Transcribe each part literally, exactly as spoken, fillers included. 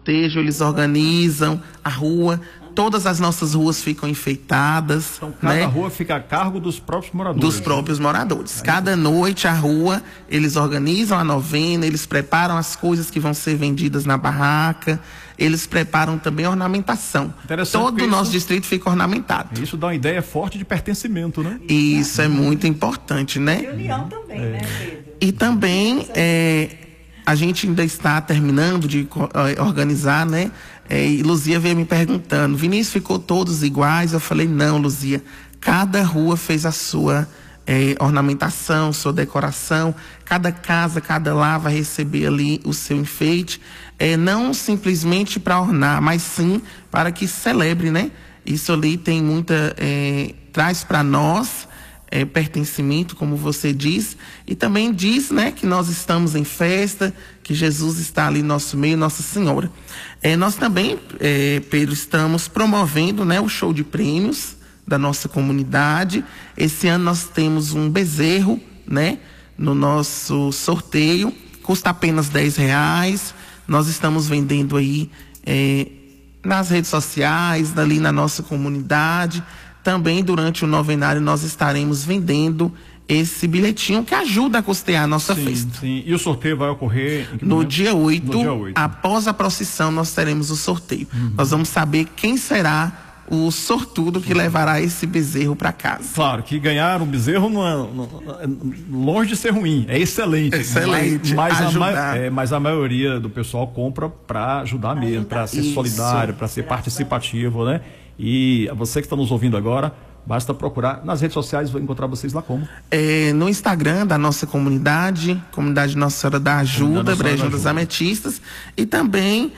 cortejo, eles organizam a rua. Todas as nossas ruas ficam enfeitadas. Então, cada né? rua fica a cargo dos próprios moradores. Dos próprios moradores. Cada noite a rua, eles organizam a novena, eles preparam as coisas que vão ser vendidas na barraca, eles preparam também a ornamentação. Todo o nosso distrito fica ornamentado. Isso dá uma ideia forte de pertencimento, né? Isso é muito importante, né? E união também, é. né, Pedro? E também é, a gente ainda está terminando de uh, organizar, né? É, e Luzia veio me perguntando, Vinícius, ficou todos iguais? Eu falei, não, Luzia, cada rua fez a sua é, ornamentação, sua decoração, cada casa, cada lar vai receber ali o seu enfeite, é, não simplesmente para ornar, mas sim para que celebre, né? Isso ali tem muita, é, traz para nós É, pertencimento, como você diz, e também diz, né, que nós estamos em festa, que Jesus está ali no nosso meio, Nossa Senhora. É, nós também, é, Pedro, estamos promovendo, né, o show de prêmios da nossa comunidade. Esse ano nós temos um bezerro, né, no nosso sorteio, custa apenas dez reais. Nós estamos vendendo aí é, nas redes sociais, ali na nossa comunidade. Também durante o novenário nós estaremos vendendo esse bilhetinho que ajuda a custear a nossa sim, festa. Sim. E o sorteio vai ocorrer em que no, momento? dia oito, no dia oito, após a procissão nós teremos o sorteio. Uhum. Nós vamos saber quem será o sortudo que levará esse bezerro para casa. Claro, que ganhar um bezerro não é, não, é longe de ser ruim, é excelente. Excelente, mas, mas, a, a, é, mas a maioria do pessoal compra para ajudar mesmo, para ser Isso. solidário, para ser participativo, né? E você que está nos ouvindo agora, basta procurar nas redes sociais, vou encontrar vocês lá como? É, no Instagram da nossa comunidade, Comunidade Nossa Senhora da Ajuda, Brejão das Ametistas, e também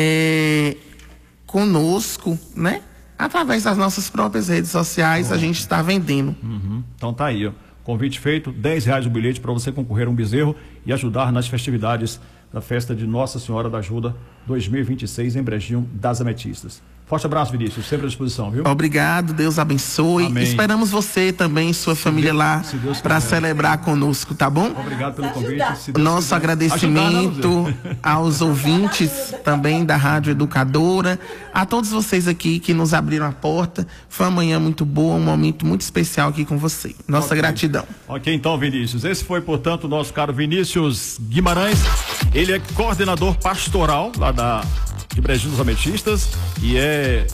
é, conosco, né? Através das nossas próprias redes sociais, oh. a gente está vendendo. Uhum. Então tá aí, ó. Convite feito, dez reais o bilhete para você concorrer a um bezerro e ajudar nas festividades da festa de Nossa Senhora da Ajuda dois mil e vinte e seis em Brejão das Ametistas. Forte abraço, Vinícius, sempre à disposição, viu? Obrigado, Deus abençoe. Amém. Esperamos você também e sua se família Deus, lá para celebrar conosco, tá bom? Obrigado pelo convite. Nosso quiser. agradecimento ajudar, aos ouvintes também da Rádio Educadora, a todos vocês aqui que nos abriram a porta. Foi uma manhã muito boa, um momento muito especial aqui com você. Nossa okay. gratidão. Ok, então, Vinícius. Esse foi, portanto, o nosso caro Vinícius Guimarães. Ele é coordenador pastoral lá da de Brejão dos Ametistas e é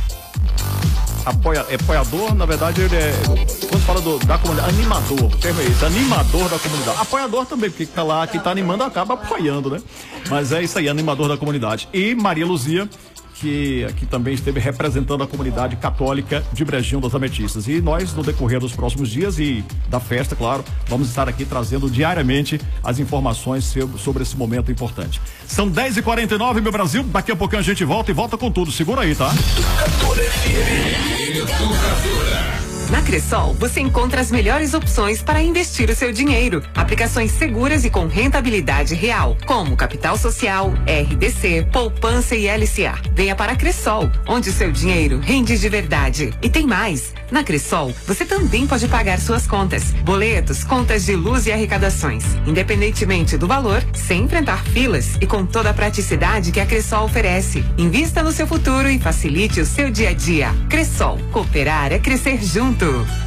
apoia, é apoiador, na verdade ele é, quando fala do, da comunidade, animador, o termo é esse, animador da comunidade, apoiador também, porque tá lá, quem tá animando acaba apoiando, né? Mas é isso aí, animador da comunidade. E Maria Luzia, que aqui também esteve representando a comunidade católica de Brejão das Ametistas. E nós, no decorrer dos próximos dias e da festa, claro, vamos estar aqui trazendo diariamente as informações sobre esse momento importante. São dez e quarenta e nove, meu Brasil. Daqui a pouquinho a gente volta e volta com tudo. Segura aí, tá? Educadora F M. Educadora. Na Cressol, você encontra as melhores opções para investir o seu dinheiro. Aplicações seguras e com rentabilidade real, como Capital Social, R D C, Poupança e L C A. Venha para a Cressol, onde o seu dinheiro rende de verdade. E tem mais. Na Cressol, você também pode pagar suas contas, boletos, contas de luz e arrecadações, independentemente do valor, sem enfrentar filas e com toda a praticidade que a Cressol oferece. Invista no seu futuro e facilite o seu dia a dia. Cressol, cooperar é crescer junto.